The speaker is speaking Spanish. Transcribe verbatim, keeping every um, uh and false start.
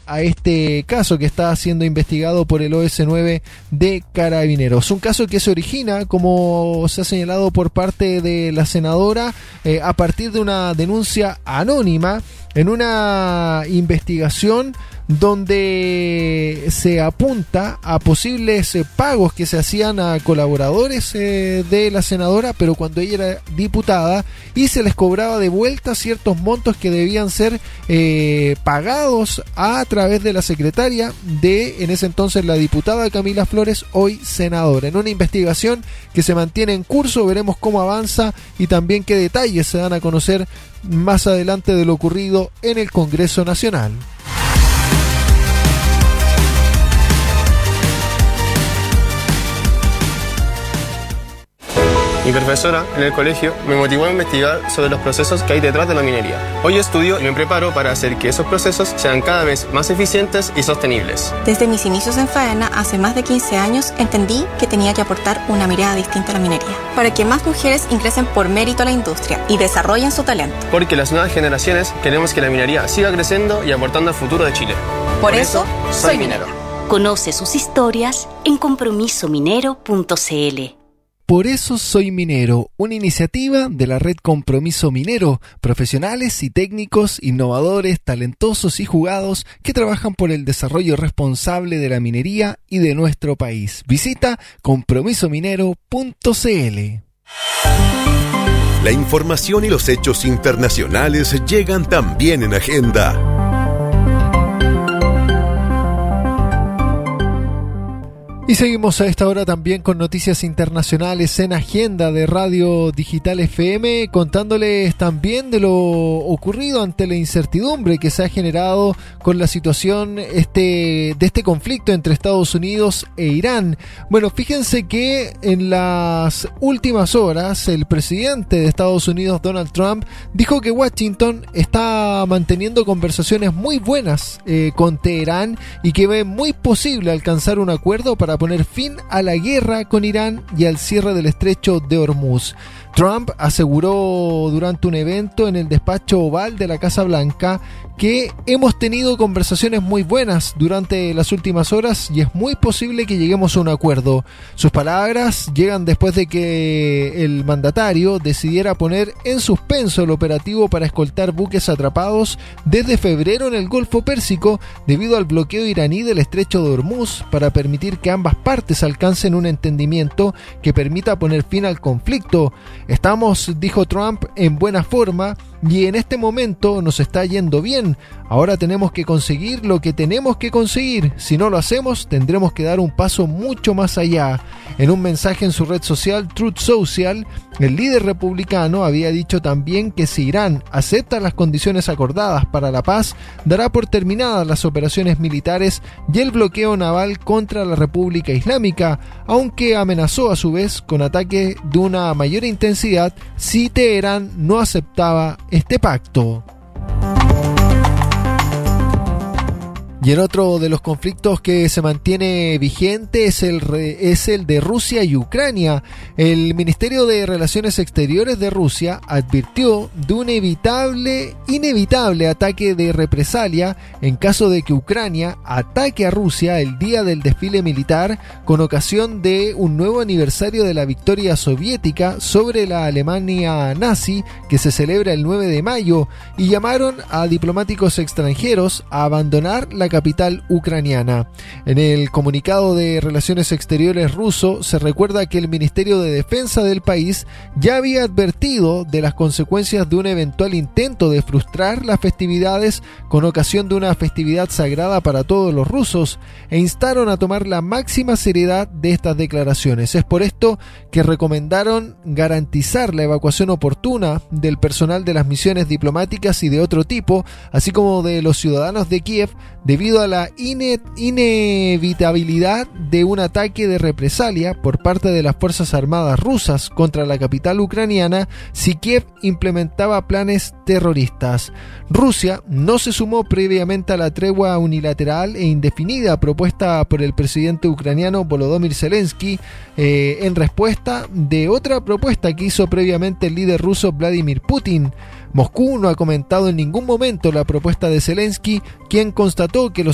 a este caso que está siendo investigado por el O S nueve de Carabineros. Un caso que se origina, como se ha señalado por parte de la senadora, eh, a partir de una denuncia anónima en una investigación donde se apunta a posibles eh, pagos que se hacían a colaboradores eh, de la senadora, pero cuando ella era diputada, y se les cobraba de vuelta ciertos montos que debían ser eh, pagados a través de la secretaria de, en ese entonces, la diputada Camila Flores, hoy senadora. En una investigación que se mantiene en curso, veremos cómo avanza y también qué detalles se dan a conocer más adelante de lo ocurrido en el Congreso Nacional. Mi profesora en el colegio me motivó a investigar sobre los procesos que hay detrás de la minería. Hoy estudio y me preparo para hacer que esos procesos sean cada vez más eficientes y sostenibles. Desde mis inicios en Faena, hace más de quince años, entendí que tenía que aportar una mirada distinta a la minería, para que más mujeres ingresen por mérito a la industria y desarrollen su talento. Porque las nuevas generaciones queremos que la minería siga creciendo y aportando al futuro de Chile. Por, por eso, eso, soy minero. Conoce sus historias en compromiso minero punto c l. Por eso soy minero, una iniciativa de la red Compromiso Minero, profesionales y técnicos, innovadores, talentosos y jugados que trabajan por el desarrollo responsable de la minería y de nuestro país. Visita compromiso minero punto c l. La información y los hechos internacionales llegan también en Agenda. Y seguimos a esta hora también con noticias internacionales en Agenda de Radio Digital F M, contándoles también de lo ocurrido ante la incertidumbre que se ha generado con la situación este, de este conflicto entre Estados Unidos e Irán. Bueno, fíjense que en las últimas horas el presidente de Estados Unidos, Donald Trump, dijo que Washington está manteniendo conversaciones muy buenas eh, con Teherán y que ve muy posible alcanzar un acuerdo para poner fin a la guerra con Irán y al cierre del estrecho de Hormuz. Trump aseguró durante un evento en el despacho oval de la Casa Blanca que hemos tenido conversaciones muy buenas durante las últimas horas y es muy posible que lleguemos a un acuerdo. Sus palabras llegan después de que el mandatario decidiera poner en suspenso el operativo para escoltar buques atrapados desde febrero en el Golfo Pérsico debido al bloqueo iraní del estrecho de Hormuz para permitir que ambas partes alcancen un entendimiento que permita poner fin al conflicto. Estamos, dijo Trump, en buena forma y en este momento nos está yendo bien. Ahora tenemos que conseguir lo que tenemos que conseguir. Si no lo hacemos, tendremos que dar un paso mucho más allá. En un mensaje en su red social Truth Social, el líder republicano había dicho también que si Irán acepta las condiciones acordadas para la paz, dará por terminadas las operaciones militares y el bloqueo naval contra la República Islámica, aunque amenazó a su vez con ataque de una mayor intensidad si Teherán no aceptaba este pacto. Y en otro de los conflictos que se mantiene vigente es el, es el de Rusia y Ucrania. El Ministerio de Relaciones Exteriores de Rusia advirtió de un inevitable, inevitable ataque de represalia en caso de que Ucrania ataque a Rusia el día del desfile militar con ocasión de un nuevo aniversario de la victoria soviética sobre la Alemania nazi que se celebra el nueve de mayo, y llamaron a diplomáticos extranjeros a abandonar la capital ucraniana. En el comunicado de Relaciones Exteriores ruso se recuerda que el Ministerio de Defensa del país ya había advertido de las consecuencias de un eventual intento de frustrar las festividades con ocasión de una festividad sagrada para todos los rusos e instaron a tomar la máxima seriedad de estas declaraciones. Es por esto que recomendaron garantizar la evacuación oportuna del personal de las misiones diplomáticas y de otro tipo, así como de los ciudadanos de Kiev, debido a la ine- inevitabilidad de un ataque de represalia por parte de las Fuerzas Armadas rusas contra la capital ucraniana si Kiev implementaba planes terroristas. Rusia no se sumó previamente a la tregua unilateral e indefinida propuesta por el presidente ucraniano Volodymyr Zelensky eh, en respuesta de otra propuesta que hizo previamente el líder ruso Vladimir Putin. Moscú no ha comentado en ningún momento la propuesta de Zelensky, quien constató que los